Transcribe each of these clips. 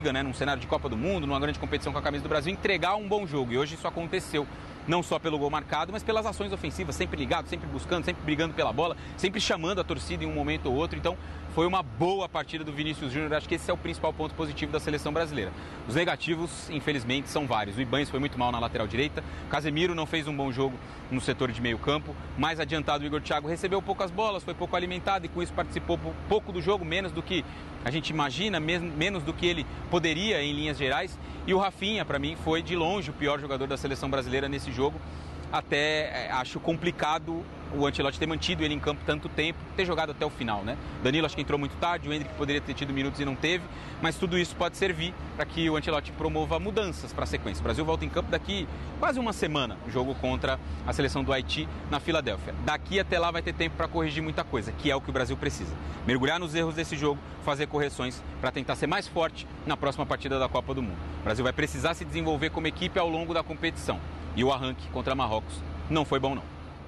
né, num cenário de Copa do Mundo, numa grande competição com a camisa do Brasil, entregar um bom jogo. E hoje isso aconteceu. Não só pelo gol marcado, mas pelas ações ofensivas, sempre ligado, sempre buscando, sempre brigando pela bola, sempre chamando a torcida em um momento ou outro. Então, foi uma boa partida do Vinícius Júnior. Acho que esse é o principal ponto positivo da seleção brasileira. Os negativos, infelizmente, são vários. O Ibanez foi muito mal na lateral direita, Casemiro não fez um bom jogo no setor de meio campo. Mais adiantado, o Igor Thiago recebeu poucas bolas, foi pouco alimentado e com isso participou pouco do jogo, menos do que a gente imagina, menos do que ele poderia em linhas gerais. E o Rafinha, para mim, foi de longe o pior jogador da seleção brasileira nesse jogo. Até acho complicado o Ancelotti ter mantido ele em campo tanto tempo, ter jogado até o final, né? Danilo acho que entrou muito tarde, o Endrick poderia ter tido minutos e não teve, mas tudo isso pode servir para que o Ancelotti promova mudanças para a sequência. O Brasil volta em campo daqui quase uma semana, jogo contra a seleção do Haiti na Filadélfia. Daqui até lá vai ter tempo para corrigir muita coisa, que é o que o Brasil precisa. Mergulhar nos erros desse jogo, fazer correções para tentar ser mais forte na próxima partida da Copa do Mundo. O Brasil vai precisar se desenvolver como equipe ao longo da competição. E o arranque contra Marrocos não foi bom, não.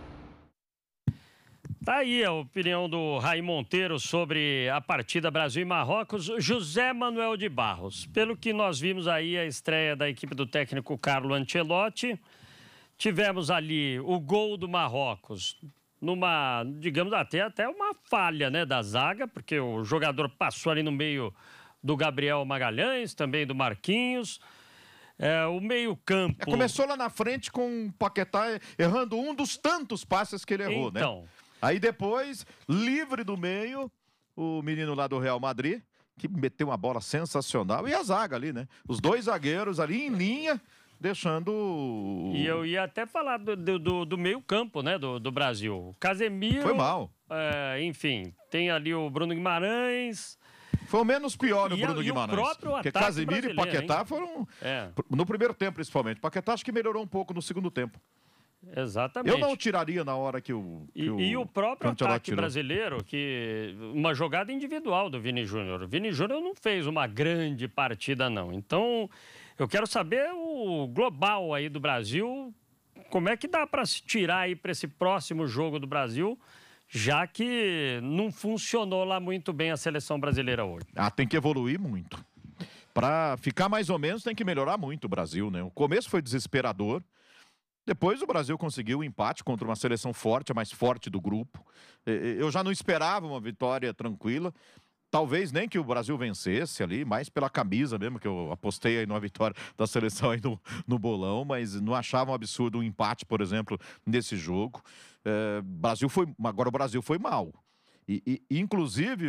Tá aí a opinião do Raí Monteiro sobre a partida Brasil e Marrocos. José Manuel de Barros. Pelo que nós vimos aí, a estreia da equipe do técnico Carlo Ancelotti. Tivemos ali o gol do Marrocos numa, digamos, até uma falha, né, da zaga, porque o jogador passou ali no meio do Gabriel Magalhães, também do Marquinhos. O meio-campo. Começou lá na frente com o Paquetá errando um dos tantos passes que ele errou, então, né? Aí depois, livre do meio, o menino lá do Real Madrid, que meteu uma bola sensacional. E a zaga ali, né? Os dois zagueiros ali em linha, deixando... E eu ia até falar do meio-campo, né? Do Brasil. Casemiro... Foi mal. Enfim, tem ali o Bruno Guimarães... Foi o menos pior o Bruno Guimarães. O próprio porque ataque Casemiro e Paquetá, hein? Foram... No primeiro tempo, principalmente. Paquetá acho que melhorou um pouco no segundo tempo. Exatamente. Eu não tiraria na hora que o... E o próprio ataque brasileiro, que uma jogada individual do Vini Júnior. O Vini Júnior não fez uma grande partida, não. Então, eu quero saber o global aí do Brasil. Como é que dá para se tirar aí para esse próximo jogo do Brasil, já que não funcionou lá muito bem a seleção brasileira hoje? Tem que evoluir muito. Para ficar mais ou menos, tem que melhorar muito o Brasil, né? O começo foi desesperador. Depois o Brasil conseguiu um empate contra uma seleção forte, a mais forte do grupo. Eu já não esperava uma vitória tranquila. Talvez nem que o Brasil vencesse ali, mais pela camisa mesmo, que eu apostei aí numa vitória da seleção aí no bolão, mas não achava um absurdo um empate, por exemplo, nesse jogo. Agora o Brasil foi mal. Inclusive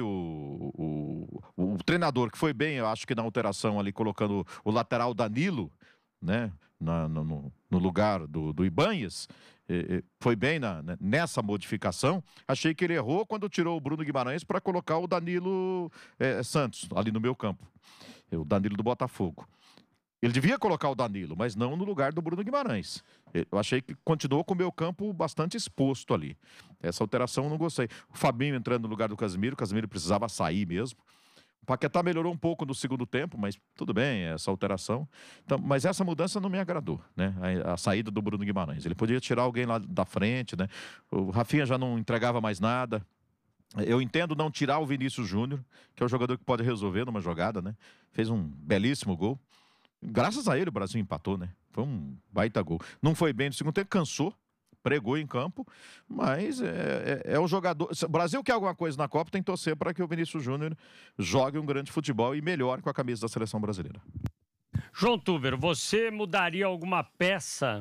o treinador que foi bem, eu acho que na alteração ali, colocando o lateral Danilo, né, no lugar do Ibanez, foi bem nessa modificação. Achei que ele errou quando tirou o Bruno Guimarães para colocar o Danilo Santos ali no meu campo, o Danilo do Botafogo. Ele devia colocar o Danilo, mas não no lugar do Bruno Guimarães. Eu achei que continuou com o meu campo bastante exposto ali. Essa alteração eu não gostei. O Fabinho entrando no lugar do Casemiro, o Casemiro precisava sair mesmo. O Paquetá melhorou um pouco no segundo tempo, mas tudo bem, essa alteração. Então, mas essa mudança não me agradou, né? A saída do Bruno Guimarães. Ele podia tirar alguém lá da frente, né? O Rafinha já não entregava mais nada. Eu entendo não tirar o Vinícius Júnior, que é o jogador que pode resolver numa jogada, né? Fez um belíssimo gol. Graças a ele o Brasil empatou, né? Foi um baita gol. Não foi bem no segundo tempo, cansou. Pregou em campo, mas é o jogador... Se o Brasil quer alguma coisa na Copa, tem que torcer para que o Vinícius Júnior jogue um grande futebol e melhore com a camisa da seleção brasileira. João Tuber, você mudaria alguma peça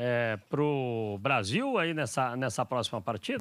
pro Brasil aí nessa próxima partida?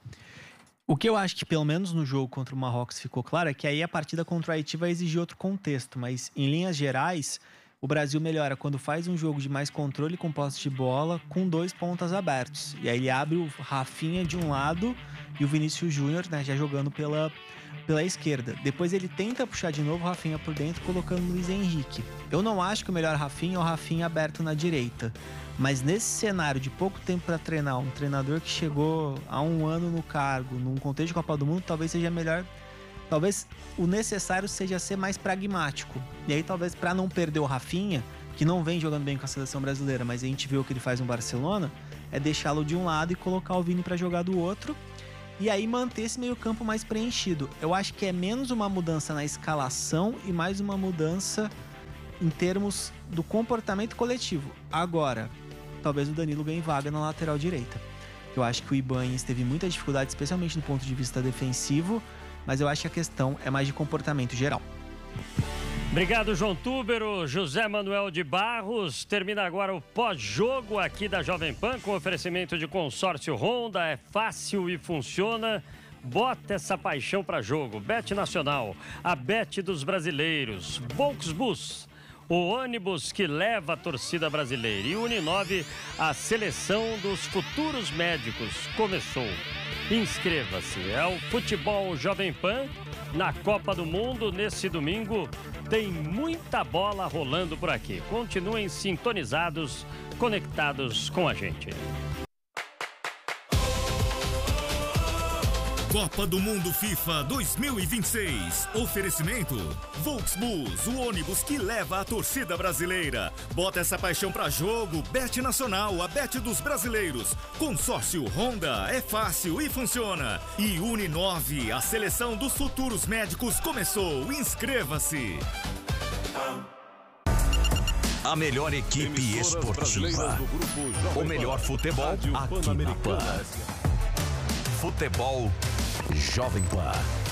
O que eu acho que pelo menos no jogo contra o Marrocos ficou claro é que aí a partida contra o Haiti vai exigir outro contexto, mas em linhas gerais... O Brasil melhora quando faz um jogo de mais controle com posse de bola, com 2 pontas abertos. E aí ele abre o Rafinha de um lado e o Vinícius Júnior, né, já jogando pela esquerda. Depois ele tenta puxar de novo o Rafinha por dentro, colocando o Luiz Henrique. Eu não acho que o melhor Rafinha é o Rafinha aberto na direita. Mas nesse cenário de pouco tempo para treinar, um treinador que chegou há 1 ano no cargo, num contexto de Copa do Mundo, talvez seja melhor... Talvez o necessário seja ser mais pragmático. E aí talvez para não perder o Rafinha, que não vem jogando bem com a seleção brasileira, mas a gente vê o que ele faz no Barcelona, é deixá-lo de um lado e colocar o Vini para jogar do outro. E aí manter esse meio campo mais preenchido. Eu acho que é menos uma mudança na escalação e mais uma mudança em termos do comportamento coletivo. Agora, talvez o Danilo ganhe vaga na lateral direita. Eu acho que o Ibanez teve muita dificuldade, especialmente do ponto de vista defensivo, mas eu acho que a questão é mais de comportamento geral. Obrigado, João Túbero. José Manuel de Barros. Termina agora o pós-jogo aqui da Jovem Pan com oferecimento de consórcio Honda. É fácil e funciona. Bota essa paixão para jogo. Bet Nacional, a Bet dos brasileiros. Volksbus, o ônibus que leva a torcida brasileira. E Uninove, a seleção dos futuros médicos começou. Inscreva-se. É o Futebol Jovem Pan na Copa do Mundo nesse domingo. Tem muita bola rolando por aqui. Continuem sintonizados, conectados com a gente. Copa do Mundo FIFA 2026. Oferecimento Volksbus, o ônibus que leva a torcida brasileira. Bota essa paixão pra jogo. Bet Nacional, a Bet dos brasileiros. Consórcio Honda, é fácil e funciona. E Uninove, a seleção dos futuros médicos começou. Inscreva-se. A melhor equipe esportiva. O melhor futebol aqui na Pan. Futebol Jovem Pan.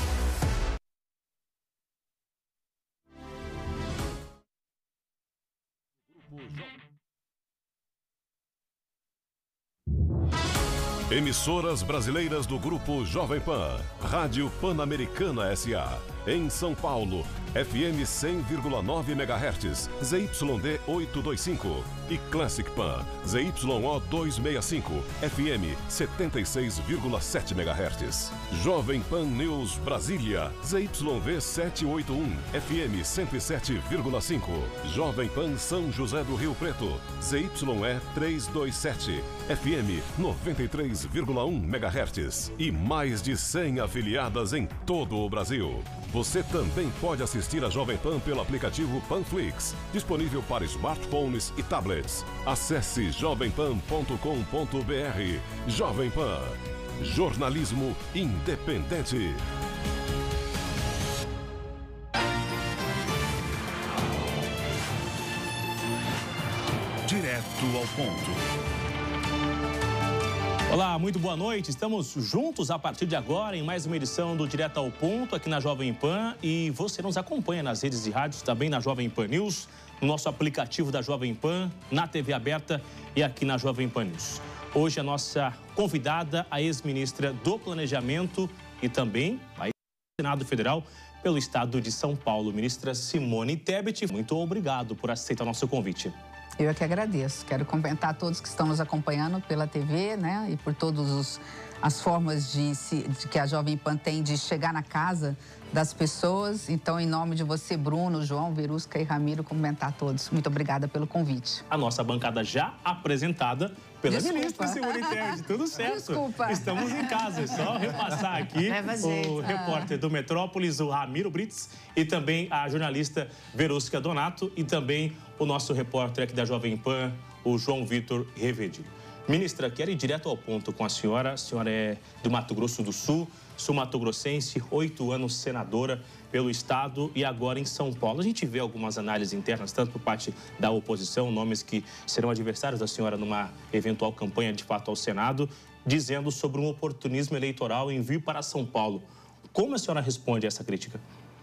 Emissoras brasileiras do Grupo Jovem Pan. Rádio Pan-Americana S.A. Em São Paulo, FM 100,9 MHz, ZYD 825. E Classic Pan, ZYO 265, FM 76,7 MHz. Jovem Pan News Brasília, ZYV 781, FM 107,5. Jovem Pan São José do Rio Preto, ZYE 327, FM 93,1 MHz. E mais de 100 afiliadas em todo o Brasil. Você também pode assistir a Jovem Pan pelo aplicativo Panflix, disponível para smartphones e tablets. Acesse jovempan.com.br. Jovem Pan, jornalismo independente. Direto ao ponto. Olá, muito boa noite. Estamos juntos a partir de agora em mais uma edição do Direto ao Ponto aqui na Jovem Pan. E você nos acompanha nas redes de rádios, também na Jovem Pan News, no nosso aplicativo da Jovem Pan, na TV aberta e aqui na Jovem Pan News. Hoje a nossa convidada, a ex-ministra do Planejamento e também a Senado Federal pelo Estado de São Paulo, ministra Simone Tebet. Muito obrigado por aceitar o nosso convite. Eu é que agradeço. Quero cumprimentar a todos que estão nos acompanhando pela TV, né? E por todas as formas de que a Jovem Pan tem de chegar na casa das pessoas. Então, em nome de você, Bruno, João, Verusca e Ramiro, cumprimentar a todos. Muito obrigada pelo convite. A nossa bancada já apresentada pela ministra Simone Tebet. Tudo certo. Desculpa. Estamos em casa. É só repassar aqui o repórter do Metrópolis, o Ramiro Brits, e também a jornalista Verusca Donato e também o nosso repórter aqui da Jovem Pan, o João Vitor Revedi. Ministra, quero ir direto ao ponto com a senhora. A senhora é do Mato Grosso do Sul, sul-mato-grossense, 8 anos senadora pelo Estado e agora em São Paulo. A gente vê algumas análises internas, tanto por parte da oposição, nomes que serão adversários da senhora numa eventual campanha de fato ao Senado, dizendo sobre um oportunismo eleitoral em vir para São Paulo. Como a senhora responde a essa crítica?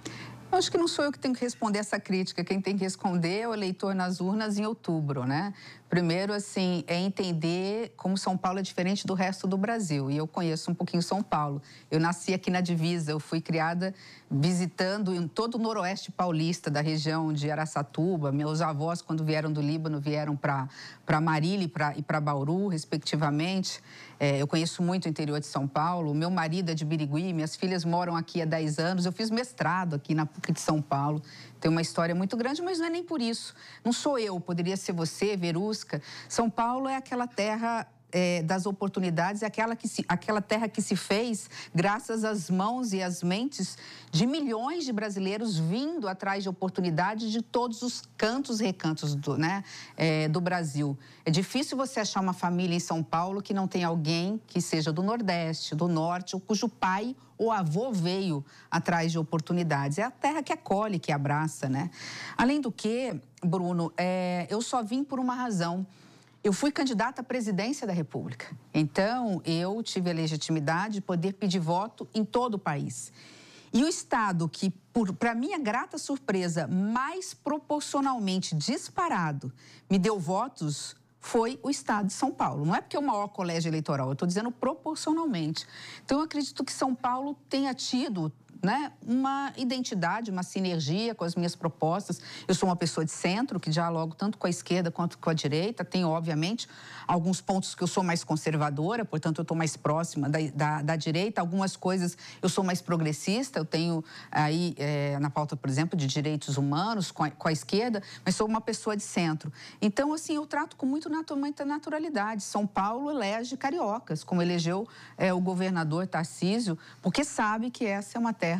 Eu acho que não sou eu que tenho que responder essa crítica. Quem tem que responder é o eleitor nas urnas em outubro, né? Primeiro, assim, é entender como São Paulo é diferente do resto do Brasil. E eu conheço um pouquinho São Paulo. Eu nasci aqui na divisa, eu fui criada visitando em todo o noroeste paulista, da região de Araçatuba. Meus avós, quando vieram do Líbano, vieram para Marília e para Bauru, respectivamente. Eu conheço muito o interior de São Paulo. Meu marido é de Birigui, minhas filhas moram aqui há 10 anos. Eu fiz mestrado aqui na PUC de São Paulo. Tem uma história muito grande, mas não é nem por isso. Não sou eu, poderia ser você, Verusca. São Paulo é aquela terra das oportunidades, aquela terra que se fez graças às mãos e às mentes de milhões de brasileiros vindo atrás de oportunidades de todos os cantos e recantos do Brasil. É difícil você achar uma família em São Paulo que não tem alguém que seja do Nordeste, do Norte, ou cujo pai ou avô veio atrás de oportunidades. É a terra que acolhe, que abraça, né? Além do que, Bruno, eu só vim por uma razão. Eu fui candidata à presidência da República. Então, eu tive a legitimidade de poder pedir voto em todo o país. E o estado que, para minha grata surpresa, mais proporcionalmente disparado me deu votos foi o estado de São Paulo. Não é porque é o maior colégio eleitoral, eu estou dizendo proporcionalmente. Então, eu acredito que São Paulo tenha tido uma identidade, uma sinergia com as minhas propostas. Eu sou uma pessoa de centro, que dialogo tanto com a esquerda quanto com a direita. Tenho, obviamente, alguns pontos que eu sou mais conservadora, portanto, eu estou mais próxima da direita. Algumas coisas eu sou mais progressista. Eu tenho aí, na pauta, por exemplo, de direitos humanos com a esquerda, mas sou uma pessoa de centro. Então, assim, eu trato com muita naturalidade. São Paulo elege cariocas, como elegeu o governador Tarcísio, porque sabe que essa é uma terra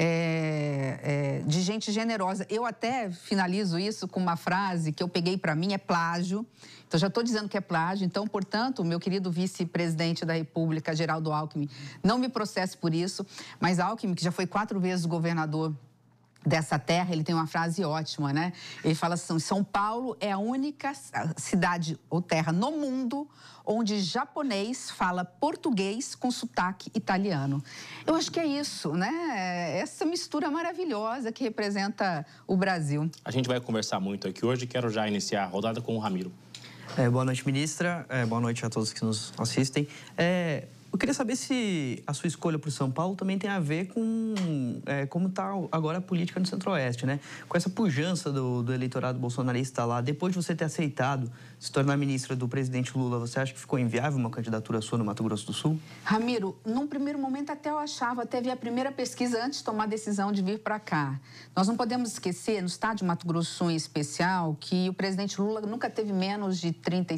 de gente generosa. Eu até finalizo isso com uma frase que eu peguei para mim, é plágio. Então, já estou dizendo que é plágio. Então, portanto, meu querido vice-presidente da República, Geraldo Alckmin, não me processe por isso. Mas Alckmin, que já foi 4 vezes governador dessa terra, ele tem uma frase ótima, né? Ele fala assim: São Paulo é a única cidade ou terra no mundo onde japonês fala português com sotaque italiano. Eu acho que é isso, né? Essa mistura maravilhosa que representa o Brasil. A gente vai conversar muito aqui hoje. Quero já iniciar a rodada com o Ramiro. Boa noite, ministra. Boa noite a todos que nos assistem. Eu queria saber se a sua escolha para o São Paulo também tem a ver com como está agora a política no Centro-Oeste, né? Com essa pujança do eleitorado bolsonarista lá, depois de você ter aceitado se tornar ministra do presidente Lula, você acha que ficou inviável uma candidatura sua no Mato Grosso do Sul? Ramiro, num primeiro momento até eu achava, até vi a primeira pesquisa antes de tomar a decisão de vir para cá. Nós não podemos esquecer, no estado de Mato Grosso do Sul em especial, que o presidente Lula nunca teve menos de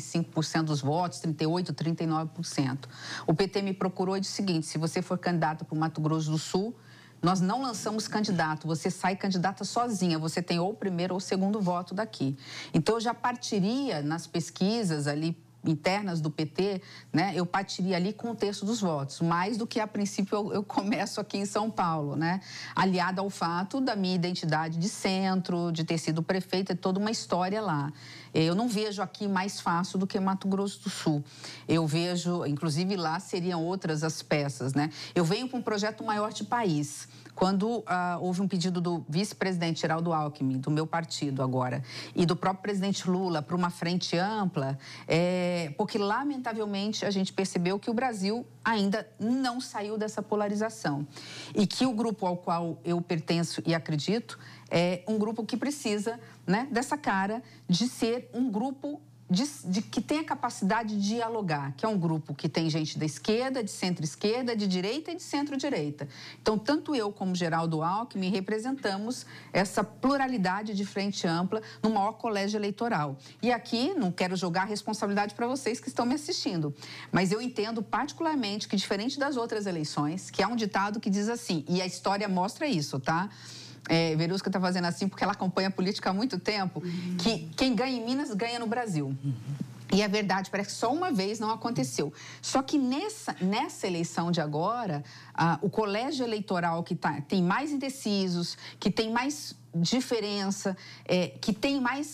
35% dos votos, 38%, 39%. O PT me procurou e disse o seguinte: se você for candidato para o Mato Grosso do Sul, nós não lançamos candidato, você sai candidata sozinha, você tem ou o primeiro ou o segundo voto daqui. Então, eu já partiria nas pesquisas ali internas do PT, né, eu partiria ali com o terço dos votos, mais do que a princípio eu começo aqui em São Paulo, né, aliado ao fato da minha identidade de centro, de ter sido prefeita, toda uma história lá. Eu não vejo aqui mais fácil do que Mato Grosso do Sul. Eu vejo, inclusive lá seriam outras as peças, né. Eu venho com um projeto maior de país. Quando houve um pedido do vice-presidente Geraldo Alckmin, do meu partido agora, e do próprio presidente Lula para uma frente ampla, porque, lamentavelmente, a gente percebeu que o Brasil ainda não saiu dessa polarização. E que o grupo ao qual eu pertenço e acredito é um grupo que precisa, né, dessa cara de ser um grupo que tem a capacidade de dialogar, que é um grupo que tem gente da esquerda, de centro-esquerda, de direita e de centro-direita. Então, tanto eu como Geraldo Alckmin representamos essa pluralidade de frente ampla no maior colégio eleitoral. E aqui, não quero jogar a responsabilidade para vocês que estão me assistindo, mas eu entendo particularmente que, diferente das outras eleições, que há um ditado que diz assim, e a história mostra isso, tá? Verusca está fazendo assim porque ela acompanha a política há muito tempo, que quem ganha em Minas ganha no Brasil. E é verdade, parece que só uma vez não aconteceu. Só que nessa eleição de agora, o colégio eleitoral que tem mais indecisos, que tem mais diferença, que tem mais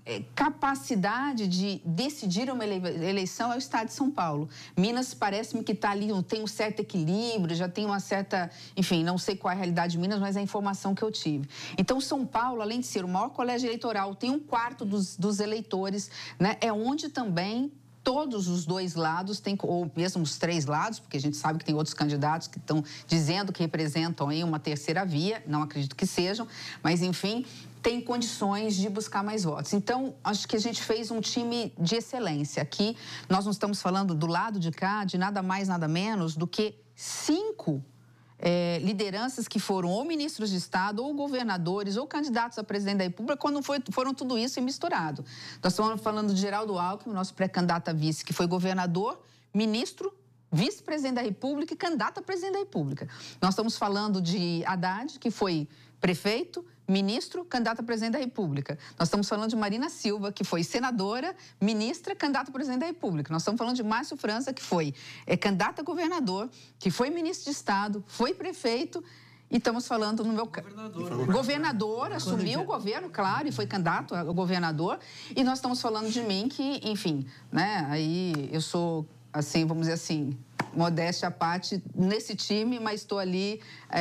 capacidade de decidir uma eleição é o estado de São Paulo. Minas parece-me que está ali, tem um certo equilíbrio, já tem uma certa... Enfim, não sei qual é a realidade de Minas, mas é a informação que eu tive. Então, São Paulo, além de ser o maior colégio eleitoral, tem 1/4 dos eleitores, né? É onde também todos os dois lados, ou mesmo os 3 lados, porque a gente sabe que tem outros candidatos que estão dizendo que representam aí uma terceira via, não acredito que sejam, mas, enfim, tem condições de buscar mais votos. Então, acho que a gente fez um time de excelência. Aqui, nós não estamos falando do lado de cá de nada mais, nada menos do que 5 lideranças que foram ou ministros de Estado, ou governadores, ou candidatos a presidente da República, quando foram tudo isso e misturado. Nós estamos falando de Geraldo Alckmin, nosso pré-candidato a vice, que foi governador, ministro, vice-presidente da República e candidato a presidente da República. Nós estamos falando de Haddad, que foi prefeito, ministro, candidato a presidente da República. Nós estamos falando de Marina Silva, que foi senadora, ministra, candidata a presidente da República. Nós estamos falando de Márcio França, que foi candidato a governador, que foi ministro de Estado, foi prefeito. E estamos falando no meu... Governador, assumiu o governo, claro, e foi candidato a governador. E nós estamos falando de mim que, enfim, né, aí eu sou, assim, vamos dizer assim, modéstia à parte nesse time, mas estou ali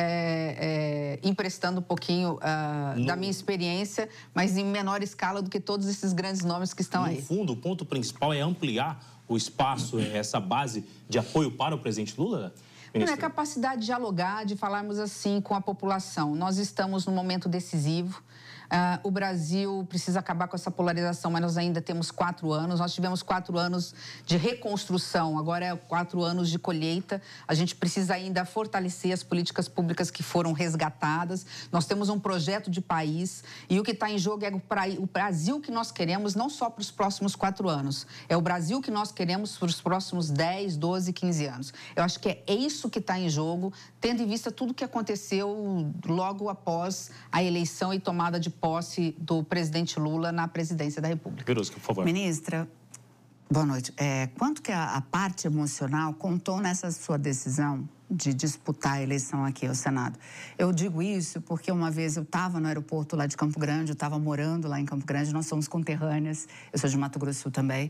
emprestando um pouquinho da minha experiência, mas em menor escala do que todos esses grandes nomes que estão aí. No fundo, o ponto principal é ampliar o espaço, essa base de apoio para o presidente Lula? Não é capacidade de dialogar, de falarmos assim com a população. Nós estamos num momento decisivo. O Brasil precisa acabar com essa polarização, mas nós ainda temos 4 anos. Nós tivemos 4 anos de reconstrução, agora é 4 anos de colheita. A gente precisa ainda fortalecer as políticas públicas que foram resgatadas. Nós temos um projeto de país e o que está em jogo é o Brasil que nós queremos, não só para os próximos 4 anos. É o Brasil que nós queremos para os próximos 10, 12, 15 anos. Eu acho que é isso que está em jogo, tendo em vista tudo o que aconteceu logo após a eleição e tomada de posse do presidente Lula na presidência da República. Verusca, por favor. Ministra, boa noite. Quanto que a parte emocional contou nessa sua decisão de disputar a eleição aqui ao Senado? Eu digo isso porque uma vez eu estava no aeroporto lá de Campo Grande, eu estava morando lá em Campo Grande, nós somos conterrâneas, eu sou de Mato Grosso do Sul também,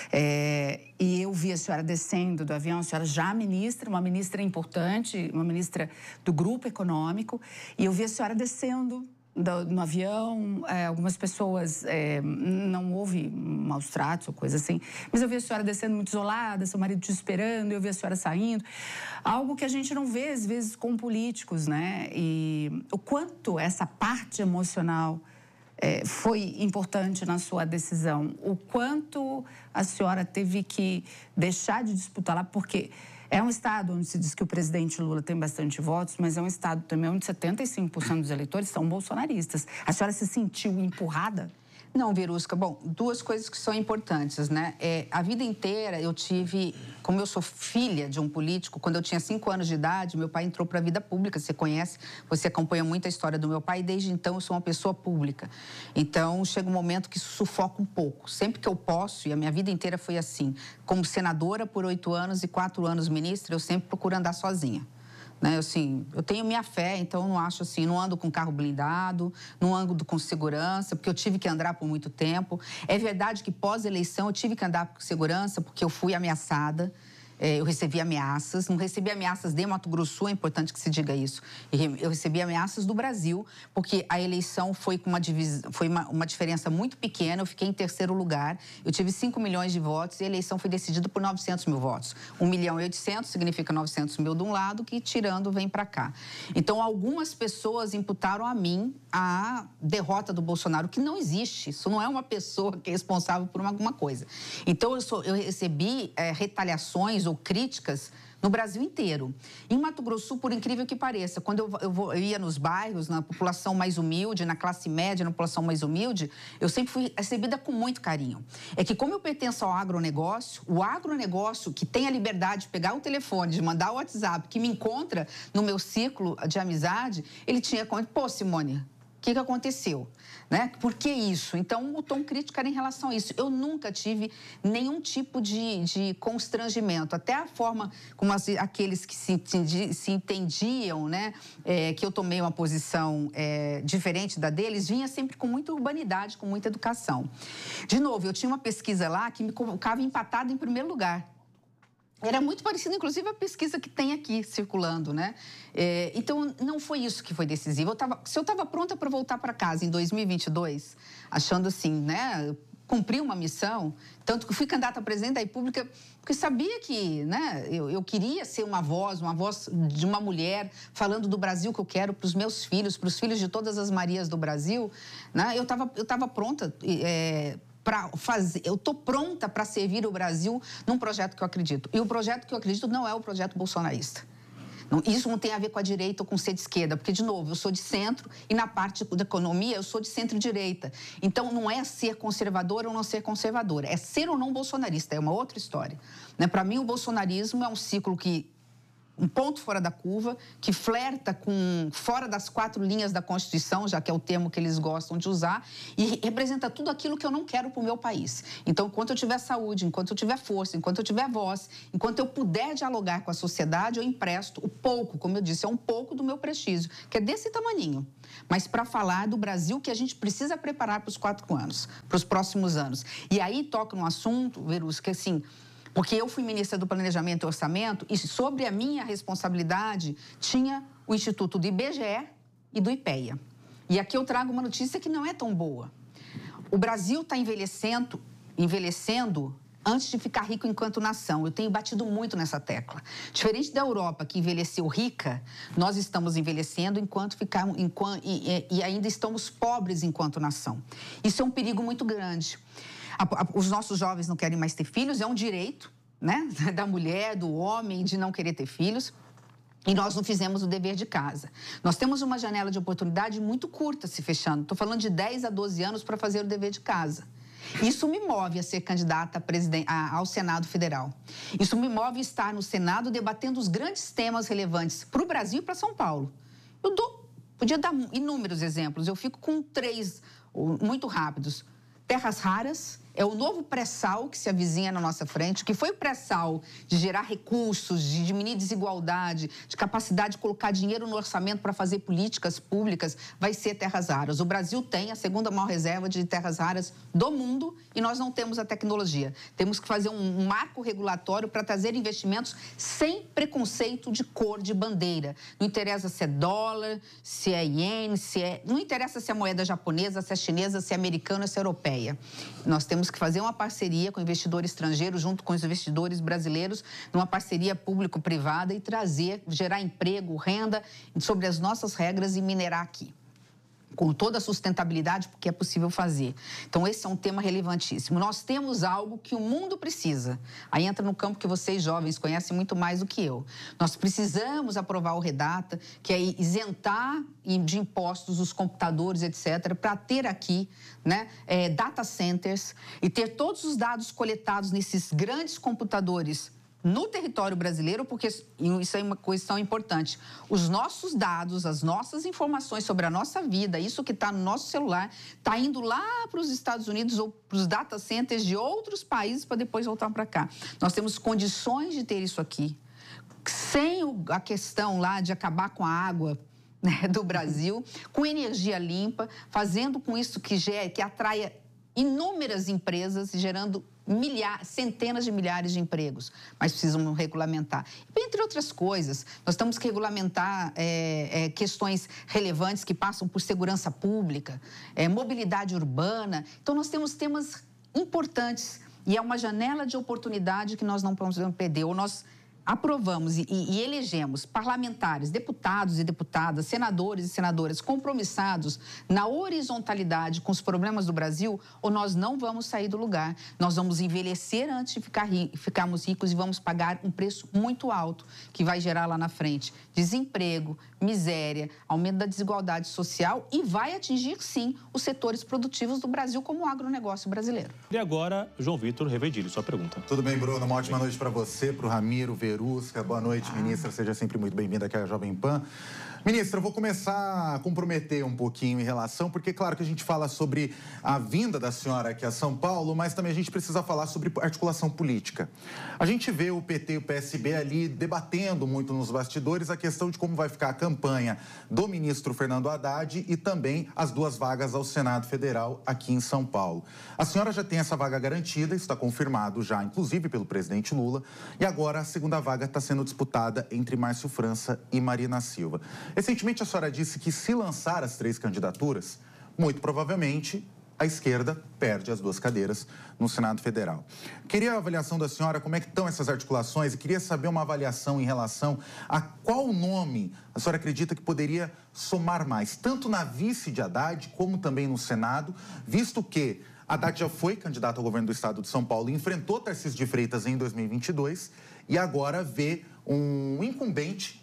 e eu vi a senhora descendo do avião, a senhora já ministra, uma ministra importante, uma ministra do grupo econômico, e eu vi a senhora descendo no avião, algumas pessoas, não houve maus tratos ou coisa assim, mas eu vi a senhora descendo muito isolada, seu marido te esperando, eu vi a senhora saindo, algo que a gente não vê às vezes com políticos, né? E o quanto essa parte emocional foi importante na sua decisão, o quanto a senhora teve que deixar de disputar lá, porque é um estado onde se diz que o presidente Lula tem bastante votos, mas é um estado também onde 75% dos eleitores são bolsonaristas. A senhora se sentiu empurrada? Não, Verusca. Bom, 2 coisas que são importantes, né? A vida inteira eu tive, como eu sou filha de um político, quando eu tinha 5 anos de idade, meu pai entrou para a vida pública, você conhece, você acompanha muito a história do meu pai, e desde então eu sou uma pessoa pública. Então, chega um momento que isso sufoca um pouco. Sempre que eu posso, e a minha vida inteira foi assim, como senadora por 8 anos e 4 anos ministra, eu sempre procuro andar sozinha. Né, assim, eu tenho minha fé, então eu não acho assim, não ando com carro blindado, não ando com segurança, porque eu tive que andar por muito tempo. É verdade que pós-eleição eu tive que andar com segurança porque eu fui ameaçada. Eu recebi ameaças, não recebi ameaças de Mato Grosso do Sul, é importante que se diga isso. Eu recebi ameaças do Brasil, porque a eleição foi com uma diferença muito pequena, eu fiquei em 3º lugar, eu tive 5 milhões de votos e a eleição foi decidida por 900 mil votos. 1.800.000 significa 900 mil de um lado, que tirando vem para cá. Então, algumas pessoas imputaram a mim a derrota do Bolsonaro, que não existe, isso não é uma pessoa que é responsável por alguma coisa. Então, eu recebi retaliações ou críticas no Brasil inteiro. Em Mato Grosso do Sul, por incrível que pareça, quando eu ia nos bairros, na população mais humilde, na classe média, na população mais humilde, eu sempre fui recebida com muito carinho. É que como eu pertenço ao agronegócio, o agronegócio que tem a liberdade de pegar o telefone, de mandar o WhatsApp, que me encontra no meu ciclo de amizade, ele tinha... Pô, Simone, o que aconteceu? Né? Por que isso? Então, o tom crítico era em relação a isso. Eu nunca tive nenhum tipo de constrangimento. Até a forma como aqueles que se entendiam, né, que eu tomei uma posição diferente da deles, vinha sempre com muita urbanidade, com muita educação. De novo, eu tinha uma pesquisa lá que me colocava empatado em 1º lugar. Era muito parecido, inclusive, a pesquisa que tem aqui circulando, né? Então, não foi isso que foi decisivo. Se eu estava pronta para voltar para casa em 2022, achando assim, né? Cumprir uma missão, tanto que fui candidata a presidente da República, porque sabia que, né? Eu queria ser uma voz de uma mulher falando do Brasil que eu quero para os meus filhos, para os filhos de todas as Marias do Brasil, né? Eu estava pronta... eu estou pronta para servir o Brasil num projeto que eu acredito. E o projeto que eu acredito não é o projeto bolsonarista. Isso não tem a ver com a direita ou com ser de esquerda, porque, de novo, eu sou de centro e na parte da economia eu sou de centro-direita. Então, não é ser conservadora ou não ser conservadora, é ser ou não bolsonarista, é uma outra história. Né? Para mim, o bolsonarismo é um ciclo um ponto fora da curva, que flerta com fora das 4 linhas da Constituição, já que é o termo que eles gostam de usar, e representa tudo aquilo que eu não quero para o meu país. Então, enquanto eu tiver saúde, enquanto eu tiver força, enquanto eu tiver voz, enquanto eu puder dialogar com a sociedade, eu empresto o pouco, como eu disse, é um pouco do meu prestígio, que é desse tamaninho. Mas para falar do Brasil que a gente precisa preparar para os 4 anos, para os próximos anos. E aí toca num assunto, Verus, que assim... Porque eu fui ministra do Planejamento e Orçamento e sobre a minha responsabilidade tinha o Instituto do IBGE e do IPEA. E aqui eu trago uma notícia que não é tão boa. O Brasil está envelhecendo antes de ficar rico enquanto nação. Eu tenho batido muito nessa tecla. Diferente da Europa, que envelheceu rica, nós estamos envelhecendo e ainda estamos pobres enquanto nação. Isso é um perigo muito grande. Os nossos jovens não querem mais ter filhos, é um direito, né, da mulher, do homem, de não querer ter filhos. E nós não fizemos o dever de casa. Nós temos uma janela de oportunidade muito curta se fechando. Estou falando de 10 a 12 anos para fazer o dever de casa. Isso me move a ser candidata ao Senado Federal. Isso me move a estar no Senado debatendo os grandes temas relevantes para o Brasil e para São Paulo. Podia dar inúmeros exemplos, eu fico com 3 muito rápidos. Terras raras é o novo pré-sal que se avizinha na nossa frente, que foi o pré-sal de gerar recursos, de diminuir desigualdade, de capacidade de colocar dinheiro no orçamento para fazer políticas públicas, vai ser terras raras. O Brasil tem a 2ª maior reserva de terras raras do mundo e nós não temos a tecnologia. Temos que fazer um marco regulatório para trazer investimentos sem preconceito de cor, de bandeira. Não interessa se é dólar, se é iene, não interessa se é moeda japonesa, se é chinesa, se é americana, se é europeia. Nós temos que fazer uma parceria com o investidor estrangeiro junto com os investidores brasileiros, numa parceria público-privada e gerar emprego, renda sobre as nossas regras e minerar aqui. Com toda a sustentabilidade, porque é possível fazer. Então, esse é um tema relevantíssimo. Nós temos algo que o mundo precisa. Aí entra no campo que vocês, jovens, conhecem muito mais do que eu. Nós precisamos aprovar o Redata, que é isentar de impostos os computadores, etc., para ter aqui, né, data centers e ter todos os dados coletados nesses grandes computadores no território brasileiro, porque isso é uma questão importante. Os nossos dados, as nossas informações sobre a nossa vida, isso que está no nosso celular, está indo lá para os Estados Unidos ou para os data centers de outros países para depois voltar para cá. Nós temos condições de ter isso aqui, sem a questão lá de acabar com a água, né, do Brasil, com energia limpa, fazendo com isso que atraia inúmeras empresas, gerando centenas de milhares de empregos, mas precisam regulamentar. Entre outras coisas, nós temos que regulamentar questões relevantes que passam por segurança pública, mobilidade urbana. Então, nós temos temas importantes e é uma janela de oportunidade que nós não podemos perder. Ou nós aprovamos e elegemos parlamentares, deputados e deputadas, senadores e senadoras compromissados na horizontalidade com os problemas do Brasil, ou nós não vamos sair do lugar. Nós vamos envelhecer antes de ficarmos ricos e vamos pagar um preço muito alto, que vai gerar lá na frente desemprego, miséria, aumento da desigualdade social e vai atingir, sim, os setores produtivos do Brasil, como o agronegócio brasileiro. E agora, João Vitor Revedilho, sua pergunta. Tudo bem, Bruno? Uma ótima noite para você, para o Ramiro, Verusca. Boa noite, ministra. Seja sempre muito bem-vinda aqui à Jovem Pan. Ministra, eu vou começar a comprometer um pouquinho em relação, porque claro que a gente fala sobre a vinda da senhora aqui a São Paulo, mas também a gente precisa falar sobre articulação política. A gente vê o PT e o PSB ali debatendo muito nos bastidores a questão de como vai ficar a campanha do ministro Fernando Haddad e também as 2 vagas ao Senado Federal aqui em São Paulo. A senhora já tem essa vaga garantida, isso está confirmado já, inclusive pelo presidente Lula, e agora a 2ª vaga está sendo disputada entre Márcio França e Marina Silva. Recentemente, a senhora disse que se lançar as 3 candidaturas, muito provavelmente a esquerda perde as 2 cadeiras no Senado Federal. Queria a avaliação da senhora, como é que estão essas articulações, e queria saber uma avaliação em relação a qual nome a senhora acredita que poderia somar mais, tanto na vice de Haddad, como também no Senado, visto que Haddad já foi candidato ao governo do estado de São Paulo e enfrentou Tarcísio de Freitas em 2022, e agora vê um incumbente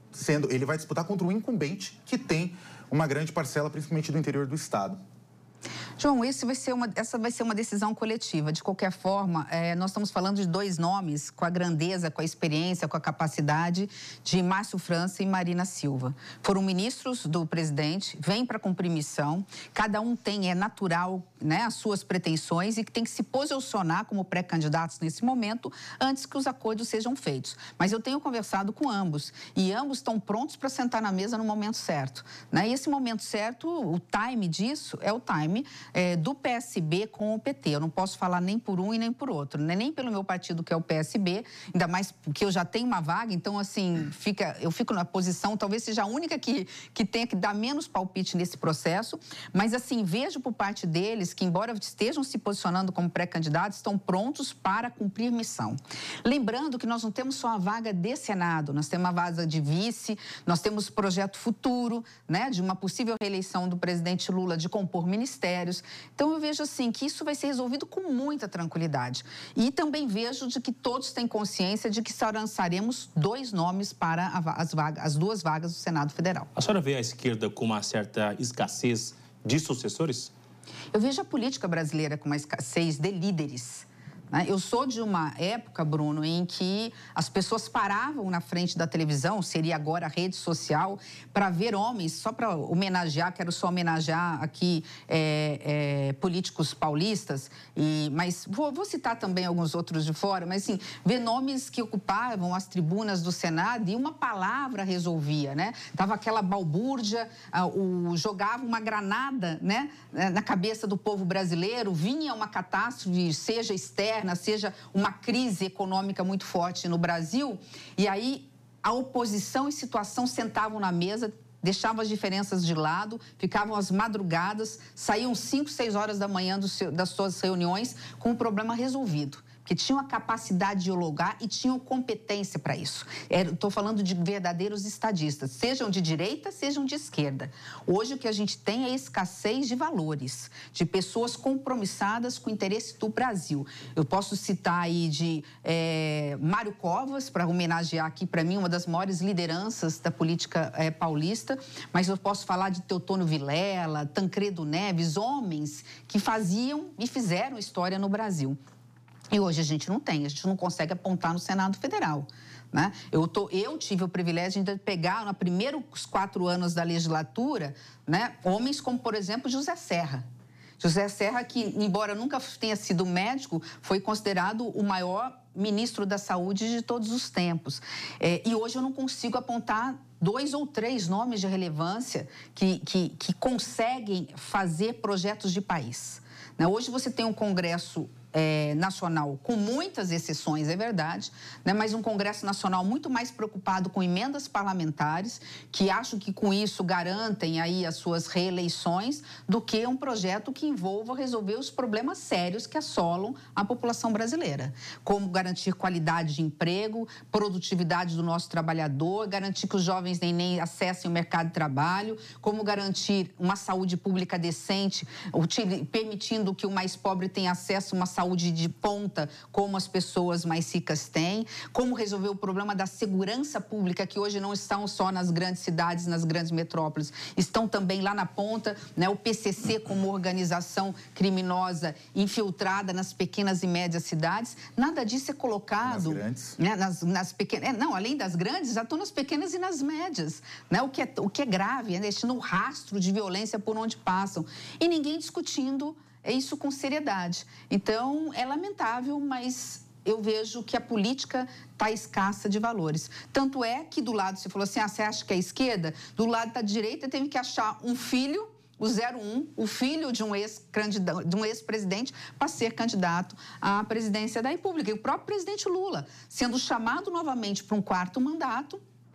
ele vai disputar contra um incumbente que tem uma grande parcela, principalmente do interior do estado. João, essa vai ser uma decisão coletiva. De qualquer forma, nós estamos falando de 2 nomes com a grandeza, com a experiência, com a capacidade de Márcio França e Marina Silva. Foram ministros do presidente, vêm para cumprir missão, cada um é natural, né, as suas pretensões e que tem que se posicionar como pré-candidatos nesse momento antes que os acordos sejam feitos. Mas eu tenho conversado com ambos e ambos estão prontos para sentar na mesa no momento certo, né? E esse momento certo, o time disso é o time do PSB com o PT. Eu não posso falar nem por um e nem por outro, né? Nem pelo meu partido, que é o PSB, ainda mais porque eu já tenho uma vaga, então, assim, eu fico na posição, talvez seja a única que tenha que dar menos palpite nesse processo, mas, assim, vejo por parte deles que, embora estejam se posicionando como pré-candidatos, estão prontos para cumprir missão. Lembrando que nós não temos só a vaga de Senado, nós temos uma vaga de vice, nós temos projeto futuro, né, de uma possível reeleição do presidente Lula de compor ministérios. Então, eu vejo assim que isso vai ser resolvido com muita tranquilidade. E também vejo de que todos têm consciência de que só lançaremos 2 nomes para as 2 vagas do Senado Federal. A senhora vê a esquerda com uma certa escassez de sucessores? Eu vejo a política brasileira com uma escassez de líderes. Eu sou de uma época, Bruno, em que as pessoas paravam na frente da televisão, seria agora a rede social, para ver homens, só para homenagear, quero só homenagear aqui políticos paulistas, mas vou citar também alguns outros de fora, mas assim, ver nomes que ocupavam as tribunas do Senado e uma palavra resolvia, né? Tava aquela balbúrdia, jogava uma granada, né, na cabeça do povo brasileiro, vinha uma catástrofe, seja externa, seja uma crise econômica muito forte no Brasil, e aí a oposição e situação sentavam na mesa, deixavam as diferenças de lado, ficavam às madrugadas, saíam 5, 6 horas da manhã das suas reuniões com o problema resolvido. Que tinham a capacidade de dialogar e tinham competência para isso. Estou falando de verdadeiros estadistas, sejam de direita, sejam de esquerda. Hoje o que a gente tem é escassez de valores, de pessoas compromissadas com o interesse do Brasil. Eu posso citar aí de Mário Covas, para homenagear aqui, para mim, uma das maiores lideranças da política paulista, mas eu posso falar de Teotônio Vilela, Tancredo Neves, homens que faziam e fizeram história no Brasil. E hoje a gente não consegue apontar no Senado Federal, né? Eu tive o privilégio de pegar, nos primeiros 4 anos da legislatura, né, homens como, por exemplo, José Serra. José Serra, que, embora nunca tenha sido médico, foi considerado o maior ministro da Saúde de todos os tempos. E hoje eu não consigo apontar 2 ou 3 nomes de relevância que conseguem fazer projetos de país. Hoje você tem um Congresso nacional, com muitas exceções, é verdade, né? Mas um Congresso Nacional muito mais preocupado com emendas parlamentares, que acho que com isso garantem aí as suas reeleições, do que um projeto que envolva resolver os problemas sérios que assolam a população brasileira. Como garantir qualidade de emprego, produtividade do nosso trabalhador, garantir que os jovens nem acessem o mercado de trabalho, como garantir uma saúde pública decente, permitindo que o mais pobre tenha acesso a uma saúde de ponta, como as pessoas mais ricas têm, como resolver o problema da segurança pública, que hoje não estão só nas grandes cidades, nas grandes metrópoles, estão também lá na ponta, né? O PCC como organização criminosa infiltrada nas pequenas e médias cidades, nada disso é colocado... Nas grandes. Né? Nas pequenas... Não, além das grandes, já estão nas pequenas e nas médias, né? O que é grave, deixando um rastro de violência por onde passam. E ninguém discutindo isso com seriedade. Então, é lamentável, mas eu vejo que a política está escassa de valores. Tanto é que do lado, você falou assim, você acha que é a esquerda? Do lado da direita teve que achar um filho, o 01, o filho de um ex-presidente, para ser candidato à presidência da República. E o próprio presidente Lula, sendo chamado novamente para um 4º mandato,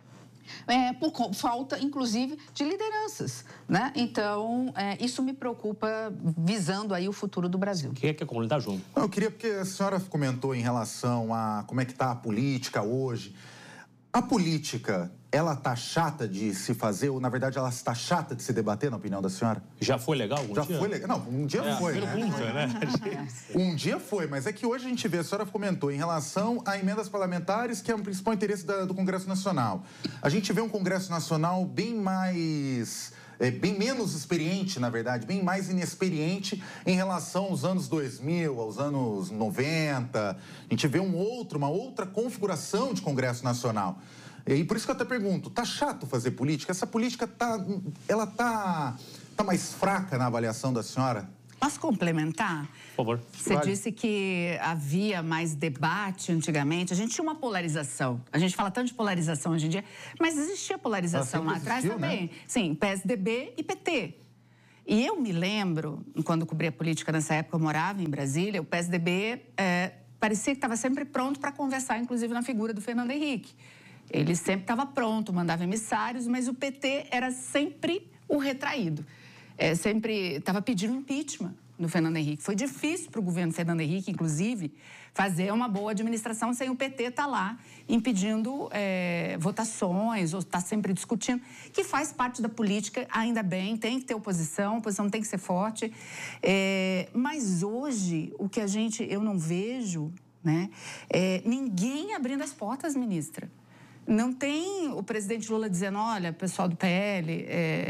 por falta, inclusive, de lideranças, né? Então, isso me preocupa, visando aí o futuro do Brasil. Quem é que é comunidade, João? Eu queria, porque a senhora comentou em relação a como é que está a política hoje. A política, ela tá chata de se fazer, ou na verdade ela está chata de se debater, na opinião da senhora? Já foi legal algum dia? Já foi legal. Não, um dia foi, pergunta, né? Um dia foi, mas é que hoje a gente vê, a senhora comentou, em relação a emendas parlamentares, que é o principal interesse do Congresso Nacional. A gente vê um Congresso Nacional bem mais... bem menos experiente, na verdade, bem mais inexperiente em relação aos anos 2000, aos anos 90. A gente vê uma outra configuração de Congresso Nacional. E por isso que eu até pergunto, tá chato fazer política? Essa política tá mais fraca na avaliação da senhora? Posso complementar? Por favor. Você disse que havia mais debate antigamente. A gente tinha uma polarização. A gente fala tanto de polarização hoje em dia, mas existia polarização lá atrás também. Né? Sim, PSDB e PT. E eu me lembro, quando cobria política nessa época, eu morava em Brasília, o PSDB parecia que estava sempre pronto para conversar, inclusive na figura do Fernando Henrique. Ele sempre estava pronto, mandava emissários, mas o PT era sempre o retraído. Sempre estava pedindo impeachment do Fernando Henrique. Foi difícil para o governo Fernando Henrique, inclusive, fazer uma boa administração sem o PT estar lá impedindo votações ou estar sempre discutindo, que faz parte da política, ainda bem, tem que ter oposição, a oposição tem que ser forte. Mas hoje, o que eu não vejo, né, ninguém abrindo as portas, ministra. Não tem o presidente Lula dizendo, olha, pessoal do PL...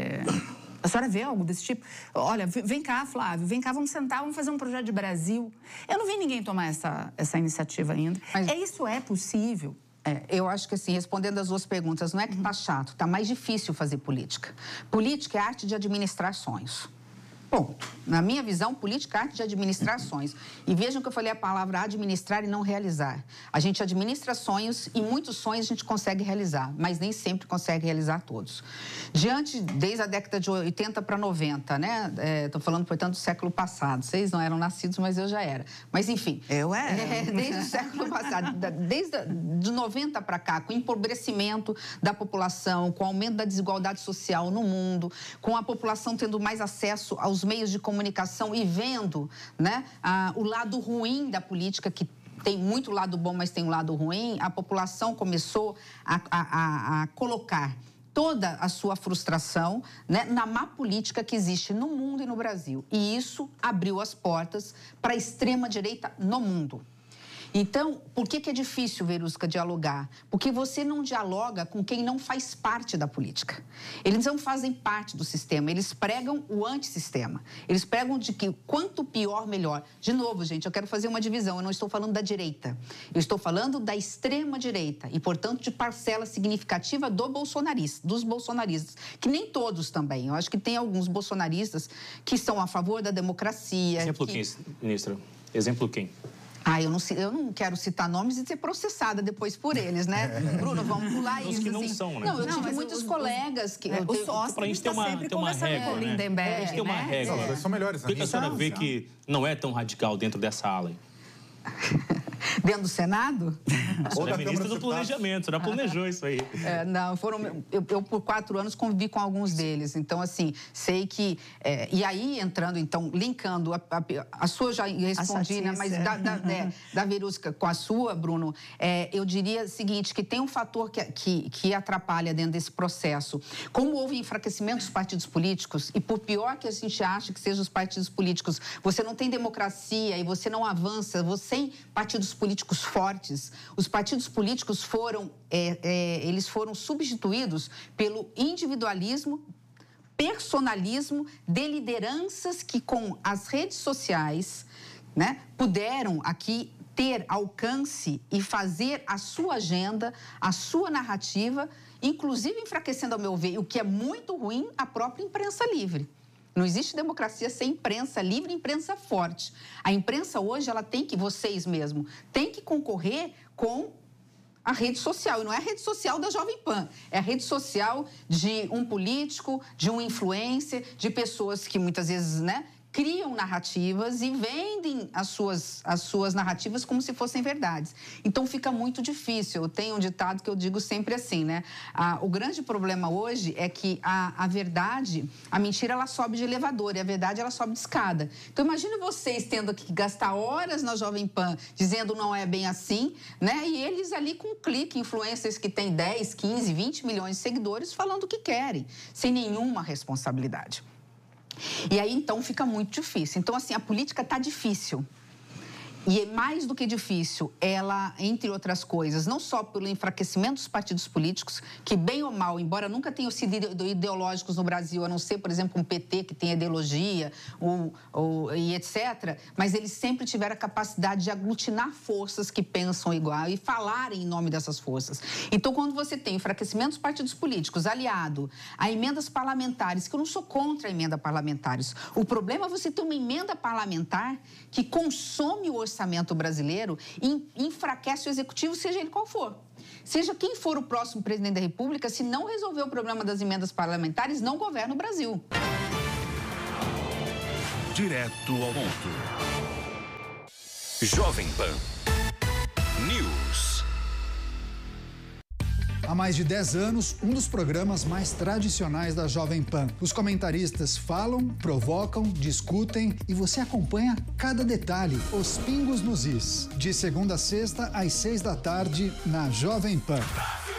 A senhora vê algo desse tipo? Olha, vem cá, Flávio, vem cá, vamos sentar, vamos fazer um projeto de Brasil. Eu não vi ninguém tomar essa iniciativa ainda. Mas isso é possível? Eu acho que, assim, respondendo as duas perguntas, não é que tá chato, tá mais difícil fazer política. Política é arte de administrar sonhos. Ponto. Na minha visão, política é arte de administrar sonhos. E vejam que eu falei a palavra administrar e não realizar. A gente administra sonhos e muitos sonhos a gente consegue realizar, mas nem sempre consegue realizar todos. Desde a década de 80 para 90, né? Estou falando, portanto, do século passado. Vocês não eram nascidos, mas eu já era. Mas, enfim. Eu era. Desde o século passado, de 90 para cá, com o empobrecimento da população, com o aumento da desigualdade social no mundo, com a população tendo mais acesso aos meios de comunicação e vendo, né, o lado ruim da política, que tem muito lado bom, mas tem um lado ruim, a população começou a colocar toda a sua frustração, né, na má política que existe no mundo e no Brasil. E isso abriu as portas para a extrema-direita no mundo. Então, por que é difícil, Verusca, dialogar? Porque você não dialoga com quem não faz parte da política. Eles não fazem parte do sistema, eles pregam o antissistema. Eles pregam de que quanto pior, melhor. De novo, gente, eu quero fazer uma divisão, eu não estou falando da direita. Eu estou falando da extrema-direita e, portanto, de parcela significativa dos bolsonaristas, que nem todos também. Eu acho que tem alguns bolsonaristas que são a favor da democracia. Exemplo quem, ministra? Exemplo quem? Eu não quero citar nomes e ser processada depois por eles, né? Bruno, vamos pular isso. Os que não são, né? Não, eu tive muitos colegas que... O sócio pra gente ter uma régua, com o Lindenberg, a gente tem uma régua. Eles são melhores Por que a senhora vê que não é tão radical dentro dessa ala? Dentro do Senado? Ou da ministra do Planejamento, já planejou isso aí. Eu por 4 anos convivi com alguns deles, então assim, sei que... e aí, entrando, então, linkando, a sua já respondi, né, mas da Verusca com a sua, Bruno, eu diria o seguinte, que tem um fator que atrapalha dentro desse processo. Como houve enfraquecimento dos partidos políticos, e por pior que a gente ache que sejam os partidos políticos, você não tem democracia e você não avança, sem partidos políticos fortes, os partidos políticos eles foram substituídos pelo individualismo, personalismo de lideranças que com as redes sociais, né, puderam aqui ter alcance e fazer a sua agenda, a sua narrativa, inclusive enfraquecendo, ao meu ver, o que é muito ruim, a própria imprensa livre. Não existe democracia sem imprensa livre e imprensa forte. A imprensa hoje, ela tem que, vocês mesmo, tem que concorrer com a rede social. E não é a rede social da Jovem Pan, é a rede social de um político, de um influencer, de pessoas que muitas vezes, né, criam narrativas e vendem as suas narrativas como se fossem verdades. Então, fica muito difícil. Eu tenho um ditado que eu digo sempre assim, né? O grande problema hoje é que a verdade, a mentira, ela sobe de elevador e a verdade, ela sobe de escada. Então, imagine vocês tendo que gastar horas na Jovem Pan dizendo não é bem assim, né? E eles ali com um clique, influencers que têm 10, 15, 20 milhões de seguidores falando o que querem, sem nenhuma responsabilidade. E aí, então, fica muito difícil. Então, assim, a política está difícil. E mais do que difícil, ela, entre outras coisas, não só pelo enfraquecimento dos partidos políticos, que bem ou mal, embora nunca tenham sido ideológicos no Brasil, a não ser, por exemplo, um PT que tem ideologia e etc., mas eles sempre tiveram a capacidade de aglutinar forças que pensam igual e falarem em nome dessas forças. Então, quando você tem enfraquecimento dos partidos políticos aliado a emendas parlamentares, que eu não sou contra a emenda parlamentares, o problema é você ter uma emenda parlamentar que consome o orçamento brasileiro e enfraquece o executivo, seja ele qual for. Seja quem for o próximo presidente da República, se não resolver o problema das emendas parlamentares, não governa o Brasil. Direto ao ponto. Jovem Pan News. Há mais de 10 anos, um dos programas mais tradicionais da Jovem Pan. Os comentaristas falam, provocam, discutem e você acompanha cada detalhe, os pingos nos is. De segunda a sexta, às 6 da tarde, na Jovem Pan.